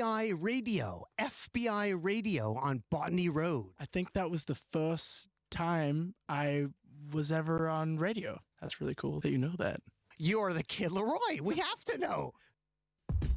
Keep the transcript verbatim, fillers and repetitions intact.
I Radio, F B I Radio on Botany Road. I think that was the first time I was ever on radio. That's really cool that you know that. You're the Kid Leroy. We have to know.